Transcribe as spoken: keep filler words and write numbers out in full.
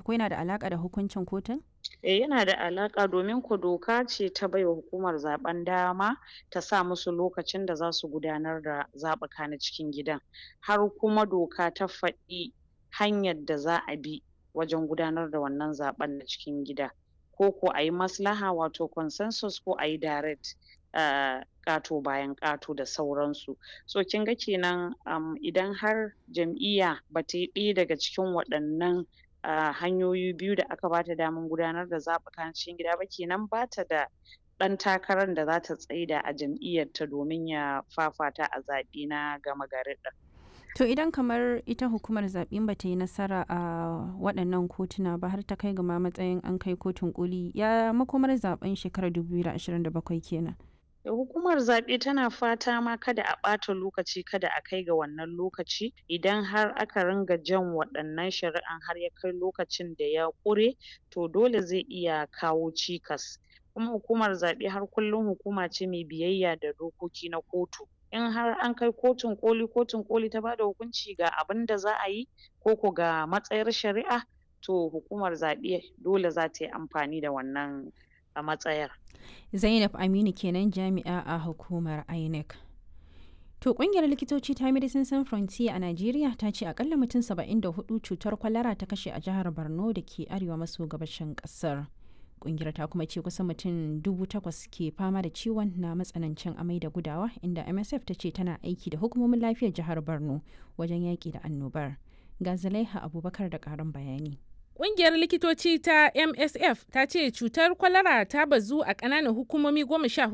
ko yana da alaƙa da hukuncin kotun? Eh yana da alaƙa domin ko doka ce ta baiwa hukumar zaɓen dama ta sa musu lokacin da za su gudanar da zaɓuka na cikin gidan, har kuma doka ta faɗi hanyar da za a bi wajen gudanar da wannan zaɓen na cikin gida, ko ko ayi maslaha wato consensus ko ayi direct um ƙato bayan ƙato da sauransu. So kin ga kenan um idan har jam'iyya bata yi ɗaya daga cikin waɗannan um hanyoyi biyu da aka bata daman gudanar da zaɓuka na cikin gida ba kenan bata da ɗan takarar da zata tsaida a jam'iyyarta domin ya fafata a zaɓe na gama gari ɗin. To idan kamar ita hukumar zaɓe in bata yi nasara a waɗannan kotuna ba har ta kai ga ma matsayin an kai kotun ƙoli, ya makomar zaɓen shekarar dubu biyu da ashirin da bakwai kenan? Hukumar zaɓe tana fata ma kada a ɓata lokaci kada a kai ga wannan lokaci, idan har aka ringa jan waɗannan shari'an har ya kai lokacin da ya ƙure to dole zai iya kawo cikas, kuma hukumar zaɓe har kullum hukuma ce mai biyayya da dokoki na kotu. In har an kai kotun ƙoli, kotun ƙoli ta bada hukunci ga abinda za a yi ko ko ga matsayar shari'a to hukumar zaɓe dole zata yi amfani da wannan a matsayar. Zainab Aminu kenan jami'a a hukumar I N E C. To ƙungiyar likitoci ta Medicine Sans Frontier a Najeriya ta ce akalla mutum saba'in da hudu cutar kwalara ta kashe a jihar Borno da ke arewa maso gabashin ƙasar. Ƙungiyar ta kuma ce kusan mutum dubu takwas ke fama da ciwon na matsanancin amai da gudawa, inda M S F ta ce tana aiki da hukumomin lafiyar jihar Borno wajen yaƙi da annobar. Ga Zulaiha Abubakar da ƙarin bayani. Ƙungiyar likitoci ta M S F ta ce cutar kwalara ta bazu a ƙananan hukumomi goma sha